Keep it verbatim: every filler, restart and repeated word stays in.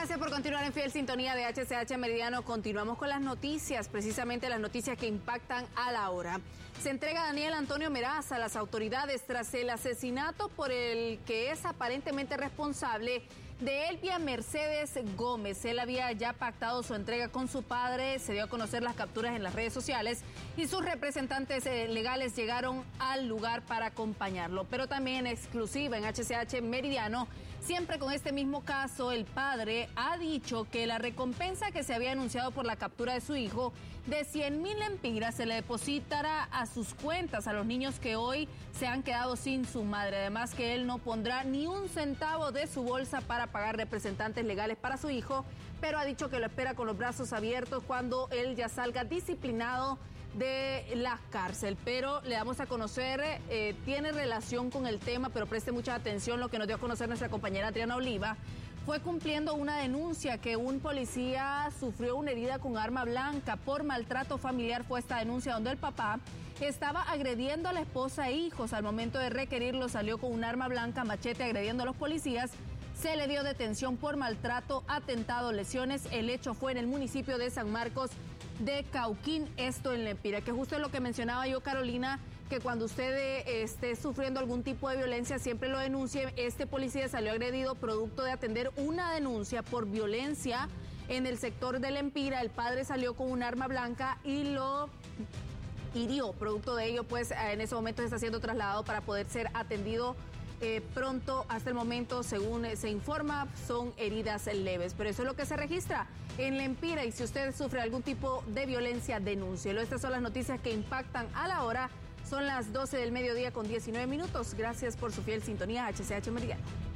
Gracias por continuar en fiel sintonía de H C H Meridiano. Continuamos con las noticias, precisamente las noticias que impactan a la hora. Se entrega Daniel Antonio Meraz a las autoridades tras el asesinato por el que es aparentemente responsable de Elvia Mercedes Gómez. Él había ya pactado su entrega con su padre, se dio a conocer las capturas en las redes sociales y sus representantes eh, legales llegaron al lugar para acompañarlo. Pero también en exclusiva en H C H Meridiano, siempre con este mismo caso, el padre ha dicho que la recompensa que se había anunciado por la captura de su hijo de cien mil lempiras se le depositará a sus cuentas a los niños que hoy se han quedado sin su madre. Además que él no pondrá ni un centavo de su bolsa para pagar representantes legales para su hijo, pero ha dicho que lo espera con los brazos abiertos cuando él ya salga disciplinado de la cárcel. Pero le damos a conocer, eh, tiene relación con el tema, pero preste mucha atención lo que nos dio a conocer nuestra compañera Adriana Oliva. Fue cumpliendo una denuncia que un policía sufrió una herida con arma blanca por maltrato familiar. Fue esta denuncia donde el papá estaba agrediendo a la esposa e hijos. Al momento de requerirlo salió con un arma blanca, machete, agrediendo a los policías. Se le dio detención por maltrato, atentado, lesiones. El hecho fue en el municipio de San Marcos de Cauquín, esto en Lempira, que justo es lo que mencionaba yo, Carolina, que cuando usted eh, esté sufriendo algún tipo de violencia, siempre lo denuncie. Este policía salió agredido producto de atender una denuncia por violencia en el sector de Lempira. El padre salió con un arma blanca y lo hirió. Producto de ello, pues en ese momento está siendo trasladado para poder ser atendido Eh, pronto. Hasta el momento, según eh, se informa, son heridas leves, pero eso es lo que se registra en Lempira, y si usted sufre algún tipo de violencia, denúncielo. Estas son las noticias que impactan a la hora. Son las doce del mediodía con diecinueve minutos. Gracias por su fiel sintonía. H C H Meridiano.